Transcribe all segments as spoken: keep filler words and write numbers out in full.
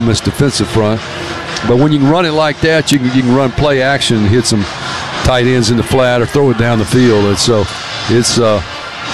Miss defensive front. But when you can run it like that, you can you can run play action and hit some tight ends in the flat or throw it down the field. And so it's uh,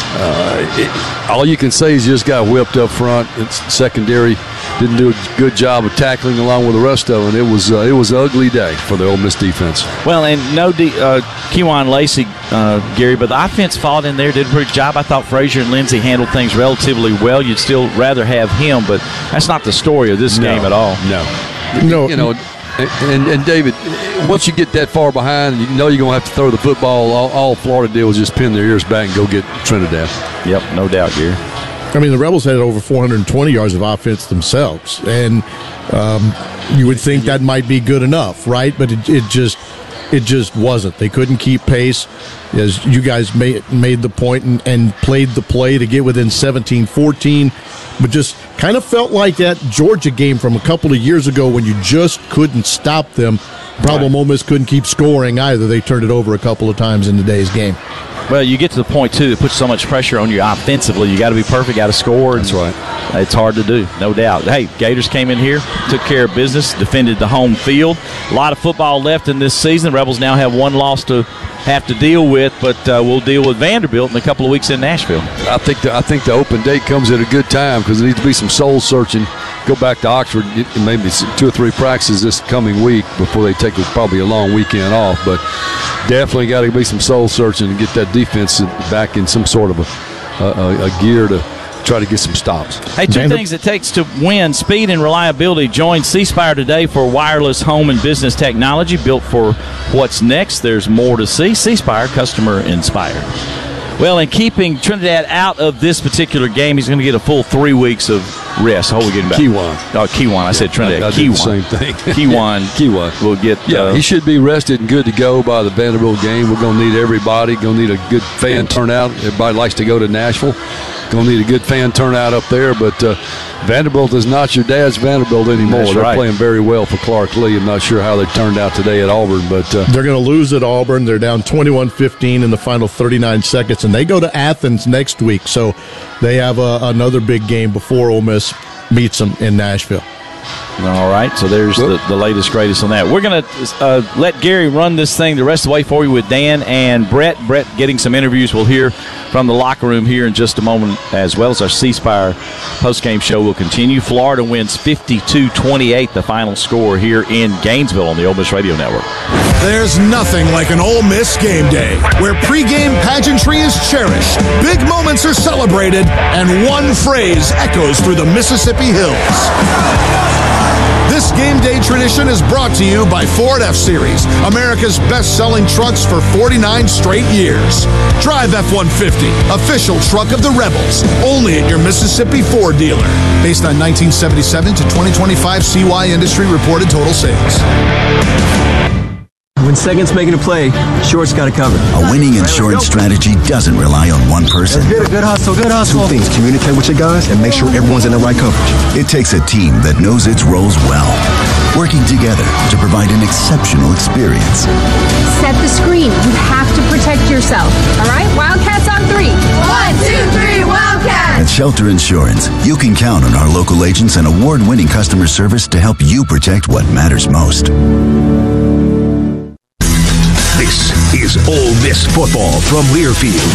uh, it, all you can say is you just got whipped up front. It's secondary didn't do a good job of tackling along with the rest of them. It was uh, it was an ugly day for the Ole Miss defense. Well, and no D, uh, Kewan Lacey, uh, Gary, but the offense fought in there, did a pretty good job. I thought Frazier and Lindsey handled things relatively well. You'd still rather have him, but that's not the story of this no, game at all. No. No. You know, and, and David, once you get that far behind, you know you're going to have to throw the football. All, all Florida did was just pin their ears back and go get Trinidad. Yep, no doubt, Gary. I mean, the Rebels had over four hundred twenty yards of offense themselves, and um, you would think that might be good enough, right? But it, it just it just wasn't. They couldn't keep pace, as you guys made, made the point and, and played the play to get within seventeen fourteen, but just kind of felt like that Georgia game from a couple of years ago when you just couldn't stop them. Problem Ole Miss couldn't keep scoring either. They turned it over a couple of times in today's game. Well, you get to the point, too, it puts so much pressure on you offensively. You got to be perfect, got to score. That's right. It's hard to do, no doubt. Hey, Gators came in here, took care of business, defended the home field. A lot of football left in this season. Rebels now have one loss to have to deal with, but uh, we'll deal with Vanderbilt in a couple of weeks in Nashville. I think the, I think the open date comes at a good time because there needs to be some soul searching. Go back to Oxford, maybe two or three practices this coming week before they take probably a long weekend off. But definitely got to be some soul searching and get that defense back in some sort of a, a, a gear to try to get some stops. Hey, two things it takes to win: speed and reliability. Join C Spire today for wireless home and business technology built for what's next. There's more to see. C Spire, customer inspired. Well, in keeping Trinidad out of this particular game, he's going to get a full three weeks of rest. How are we getting back? Kewan. Oh, Kewan. I said Trinidad. I, I Kewan. the same thing. Kewan. Kewan. We'll get. Yeah, uh, he should be rested and good to go by the Vanderbilt game. We're going to need everybody. Going to need a good fan turnout. Everybody likes to go to Nashville. Going to need a good fan turnout up there. But uh, Vanderbilt is not your dad's Vanderbilt anymore. That's They're right. playing very well for Clark Lee. I'm not sure how they turned out today at Auburn, but uh, they're going to lose at Auburn. They're down twenty-one fifteen in the final thirty-nine seconds, and they go to Athens next week. So they have a, another big game before Ole Miss meets them in Nashville. All right, so there's the, the latest, greatest on that. We're going to uh, let Gary run this thing the rest of the way for you with Dan and Brett. Brett getting some interviews. We'll hear from the locker room here in just a moment, as well as our C Spire postgame show will continue. Florida wins fifty-two twenty-eight, the final score here in Gainesville on the Ole Miss Radio Network. There's nothing like an Ole Miss game day, where pregame pageantry is cherished, big moments are celebrated, and one phrase echoes through the Mississippi hills. This game day tradition is brought to you by Ford F-Series, America's best-selling trucks for forty-nine straight years. Drive F one fifty, official truck of the Rebels, only at your Mississippi Ford dealer. Based on nineteen seventy-seven to twenty twenty-five C Y industry reported total sales. When second's making a play, short's got to cover. A winning insurance strategy doesn't rely on one person. Let's get it. Good hustle, good hustle. Two things: communicate with your guys and make sure everyone's in the right coverage. It takes a team that knows its roles well, working together to provide an exceptional experience. Set the screen. You have to protect yourself. All right? Wildcats on three. One, two, three, Wildcats! At Shelter Insurance, you can count on our local agents and award-winning customer service to help you protect what matters most. This is Ole Miss football from Learfield.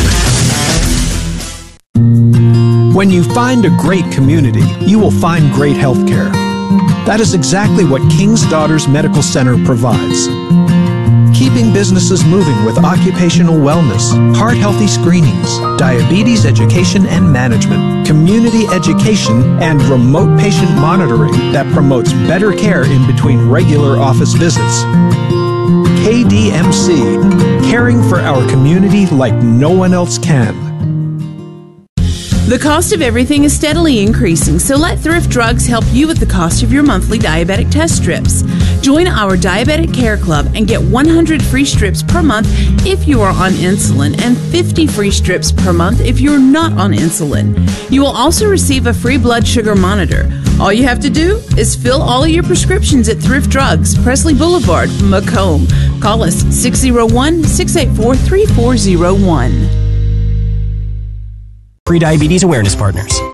When you find a great community, you will find great health care. That is exactly what King's Daughters Medical Center provides. Keeping businesses moving with occupational wellness, heart-healthy screenings, diabetes education and management, community education, and remote patient monitoring that promotes better care in between regular office visits. K D M C, caring for our community like no one else can. The cost of everything is steadily increasing, so let Thrift Drugs help you with the cost of your monthly diabetic test strips. Join our Diabetic Care Club and get one hundred free strips per month if you are on insulin and fifty free strips per month if you're not on insulin. You will also receive a free blood sugar monitor. All you have to do is fill all of your prescriptions at Thrift Drugs, Presley Boulevard, Macomb. Call us six oh one, six eight four, three four oh one. Pre-Diabetes Awareness Partners.